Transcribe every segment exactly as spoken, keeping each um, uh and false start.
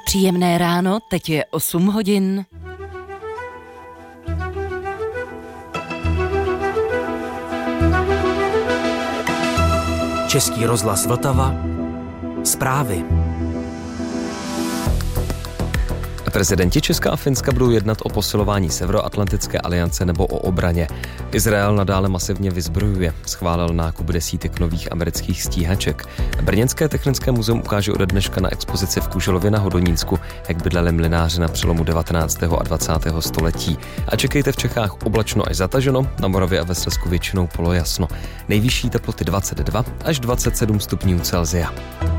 Příjemné ráno, teď je osm hodin. Český rozhlas Vltava. Zprávy. Prezidenti Česka a Finska budou jednat o posilování Severoatlantické aliance nebo o obraně. Izrael nadále masivně vyzbrojuje. Schválil nákup desítek nových amerických stíhaček. Brněnské technické muzeum ukáže ode dneška na expozici v Kuželově na Hodonínsku, jak bydleli mlynáři na přelomu devatenáctého a dvacátého století. A čekejte v Čechách oblačno až zataženo, na Moravě a ve Slezsku většinou polojasno. Nejvyšší teploty dvacet dva až dvacet sedm stupňů Celsia.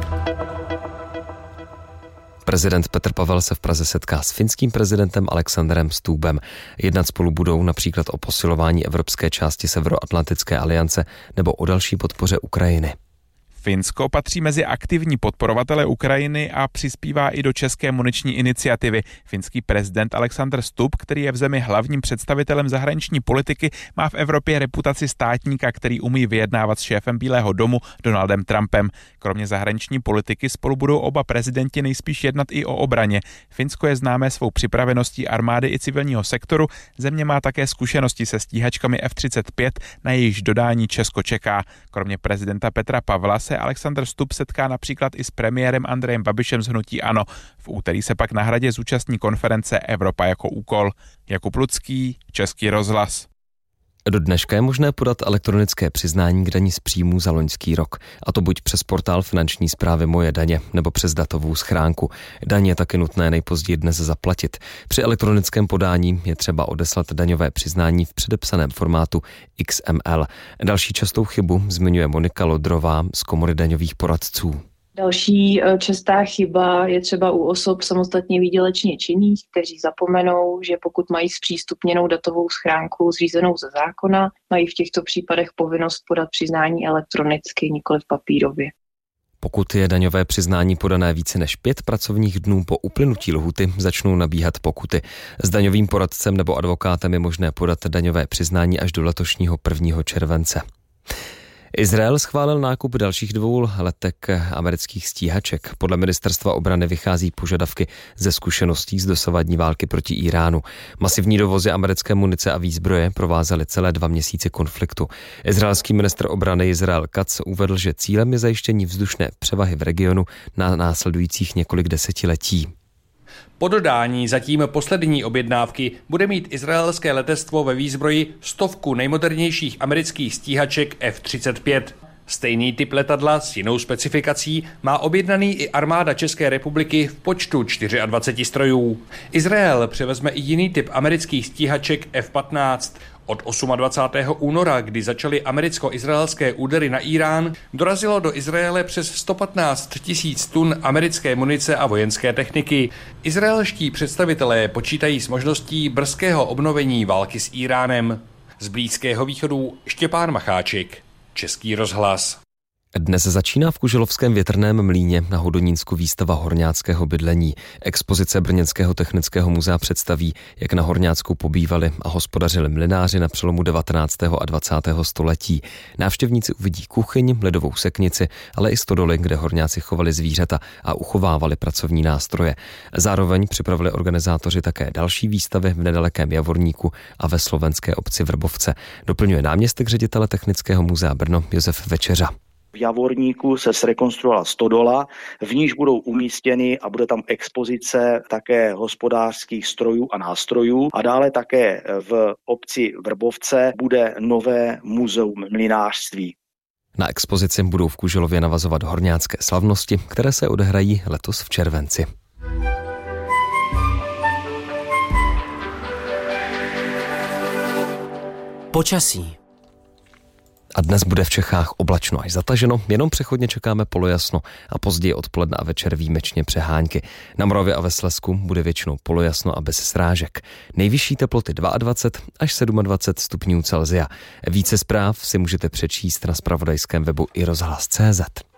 Prezident Petr Pavel se v Praze setká s finským prezidentem Alexandrem Stubbem. Jednat spolu budou například o posilování evropské části Severoatlantické aliance nebo o další podpoře Ukrajiny. Finsko patří mezi aktivní podporovatele Ukrajiny a přispívá i do české muniční iniciativy. Finský prezident Alexander Stubb, který je v zemi hlavním představitelem zahraniční politiky, má v Evropě reputaci státníka, který umí vyjednávat s šéfem Bílého domu Donaldem Trumpem. Kromě zahraniční politiky spolu budou oba prezidenti nejspíš jednat i o obraně. Finsko je známé svou připraveností armády i civilního sektoru. Země má také zkušenosti se stíhačkami F třicet pět, na jejichž dodání Česko čeká. Kromě prezidenta Petra Pavla se Alexander Stubb setká například i s premiérem Andrejem Babišem z hnutí ANO. V úterý se pak na Hradě zúčastní konference Evropa jako úkol. Jakub Lucký, Český rozhlas. Do dneška je možné podat elektronické přiznání k dani z příjmů za loňský rok, a to buď přes portál finanční správy Moje daně nebo přes datovou schránku. Daň je taky nutné nejpozději dnes zaplatit. Při elektronickém podání je třeba odeslat daňové přiznání v předepsaném formátu X M L. Další častou chybu zmiňuje Monika Lodrová z Komory daňových poradců. Další častá chyba je třeba u osob samostatně výdělečně činných, kteří zapomenou, že pokud mají zpřístupněnou datovou schránku zřízenou ze zákona, mají v těchto případech povinnost podat přiznání elektronicky, nikoliv papírově. Pokud je daňové přiznání podané více než pět pracovních dnů po uplynutí lhůty, začnou nabíhat pokuty. S daňovým poradcem nebo advokátem je možné podat daňové přiznání až do letošního prvního července. Izrael schválil nákup dalších dvou letek amerických stíhaček. Podle ministerstva obrany vychází požadavky ze zkušeností z dosavadní války proti Iránu. Masivní dovozy americké munice a výzbroje provázely celé dva měsíce konfliktu. Izraelský ministr obrany Izrael Katz uvedl, že cílem je zajištění vzdušné převahy v regionu na následujících několik desetiletí. Po dodání zatím poslední objednávky bude mít izraelské letectvo ve výzbroji stovku nejmodernějších amerických stíhaček F třicet pět. Stejný typ letadla s jinou specifikací má objednaný i armáda České republiky v počtu dvacet čtyři strojů. Izrael převezme i jiný typ amerických stíhaček F patnáct. Od dvacátého osmého února, kdy začaly americko-izraelské údery na Irán, dorazilo do Izraele přes sto patnáct tisíc tun americké munice a vojenské techniky. Izraelští představitelé počítají s možností brzkého obnovení války s Iránem. Z Blízkého východu Štěpán Macháček, Český rozhlas. Dnes začíná v Kuželovském větrném mlýně na Hodonínsku výstava horňáckého bydlení. Expozice Brněnského technického muzea představí, jak na Horňácku pobývali a hospodařili mlynáři na přelomu devatenáctého a dvacátého století. Návštěvníci uvidí kuchyň, ledovou seknici, ale i stodoly, kde horňáci chovali zvířata a uchovávali pracovní nástroje. Zároveň připravili organizátoři také další výstavy v nedalekém Javorníku a ve slovenské obci Vrbovce. Doplňuje náměstek ředitele Technického muzea Brno Josef Večeřa. V Javorníku se zrekonstruovala stodola, v níž budou umístěny a bude tam expozice také hospodářských strojů a nástrojů. A dále také v obci Vrbovce bude nové muzeum mlynářství. Na expozici budou v Kuželově navazovat horňácké slavnosti, které se odehrají letos v červenci. Počasí. A dnes bude v Čechách oblačno až zataženo, jenom přechodně čekáme polojasno a později odpoledne a večer výjimečně přehánky. Na Moravě a ve Slezsku bude většinou polojasno a bez srážek. Nejvyšší teploty dvacet dva až dvacet sedm stupňů Celsia. Více zpráv si můžete přečíst na zpravodajském webu i rozhlas tečka cé zet.